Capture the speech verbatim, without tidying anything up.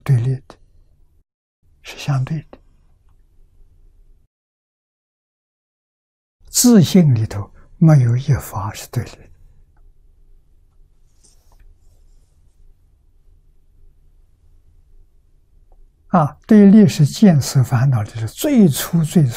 对立的，是相对的。自性里头没有一法是对立的。啊，对立是见思烦恼的是最初最初